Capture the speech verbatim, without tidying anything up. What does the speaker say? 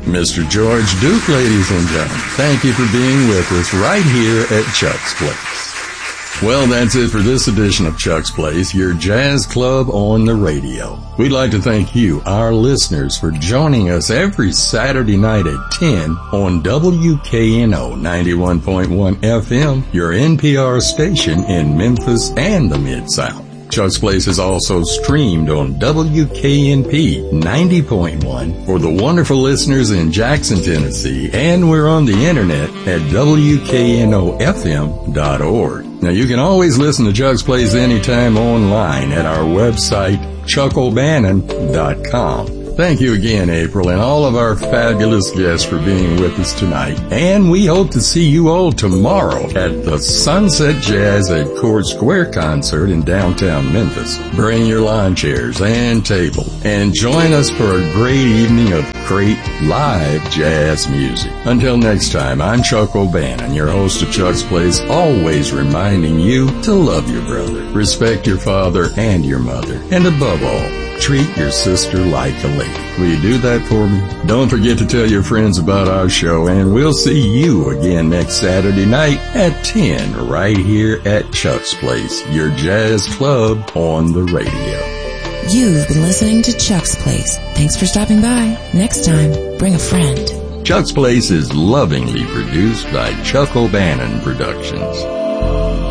Mister George Duke, ladies and gentlemen. Thank you for being with us right here at Chuck's Place. Well, that's it for this edition of Chuck's Place, your jazz club on the radio. We'd like to thank you, our listeners, for joining us every Saturday night at ten on W K N O ninety-one point one F M, your N P R station in Memphis and the Mid-South. Chuck's Place is also streamed on W K N P ninety point one for the wonderful listeners in Jackson, Tennessee, and we're on the internet at W K N O F M dot org. Now, you can always listen to Chuck's Place anytime online at our website, chuck o'bannon dot com. Thank you again, April, and all of our fabulous guests for being with us tonight. And we hope to see you all tomorrow at the Sunset Jazz at Court Square concert in downtown Memphis. Bring your lawn chairs and table and join us for a great evening of great live jazz music. Until next time, I'm Chuck O'Bannon, your host of Chuck's Place, always reminding you to love your brother, respect your father and your mother, and above all, treat your sister like a lady. Will you do that for me? Don't forget to tell your friends about our show, and we'll see you again next Saturday night at ten right here at Chuck's Place, your jazz club on the radio. You've been listening to Chuck's Place. Thanks for stopping by. Next time, bring a friend. Chuck's Place is lovingly produced by Chuck O'Bannon Productions.